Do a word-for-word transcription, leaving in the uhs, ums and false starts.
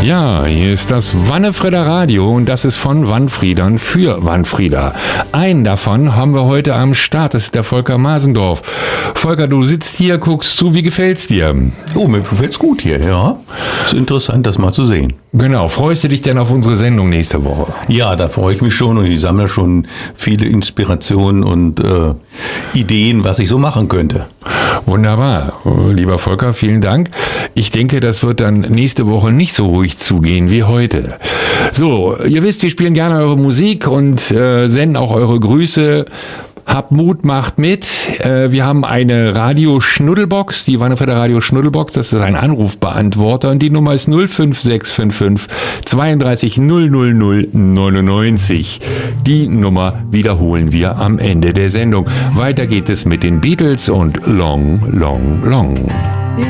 Ja, hier ist das Wannefrieder Radio und das ist von Wannfriedern für Wannfrieder. Einen davon haben wir heute am Start, das ist der Volker Masendorf. Volker, du sitzt hier, guckst zu, wie gefällt's dir? Oh, mir gefällt's gut hier, ja. Ist interessant, das mal zu sehen. Genau, freust du dich denn auf unsere Sendung nächste Woche? Ja, da freue ich mich schon und ich sammle schon viele Inspirationen und äh, Ideen, was ich so machen könnte. Wunderbar. Lieber Volker, vielen Dank. Ich denke, das wird dann nächste Woche nicht so ruhig zugehen wie heute. So, ihr wisst, wir spielen gerne eure Musik und äh, senden auch eure Grüße. Habt Mut, macht mit. Äh, wir haben eine Radio-Schnuddelbox, die Wannefrieder Radio-Schnuddelbox. Das ist ein Anrufbeantworter und die Nummer ist null fünf sechs fünf fünf zweiunddreißig null null null neunundneunzig. Die Nummer wiederholen wir am Ende der Sendung. Weiter geht es mit den Beatles und Long, Long, Long.